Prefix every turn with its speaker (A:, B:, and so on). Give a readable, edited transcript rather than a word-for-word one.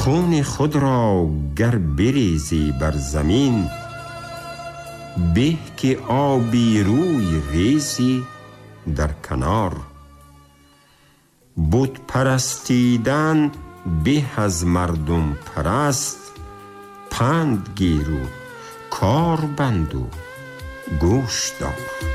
A: خون خود را گر بریزی بر زمین، به که آبی روی ریزی در کنار. بت پرستیدن به از مردم پرست، پند گیر و کار بند و گوش دار.